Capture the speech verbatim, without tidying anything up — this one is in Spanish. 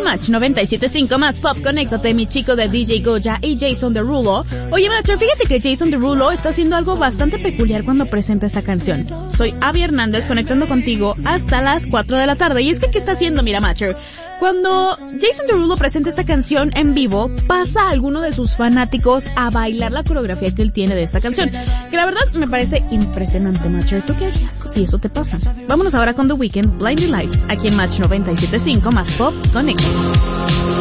Match noventa y siete punto cinco más Pop, conéctate, mi chico de D J Goya y Jason Derulo. Oye, Macho, fíjate que Jason Derulo está haciendo algo bastante peculiar cuando presenta esta canción. Soy Abby Hernández conectando contigo hasta las cuatro de la tarde. Y es que, ¿qué está haciendo? Mira, Macho, cuando Jason Derulo presenta esta canción en vivo, pasa a alguno de sus fanáticos a bailar la coreografía que él tiene de esta canción, que la verdad me parece impresionante, Macho. ¿Tú qué harías si eso te pasa? Vámonos ahora con The Weeknd, Blinding Lights, aquí en Match noventa y siete punto cinco más Pop, conecta.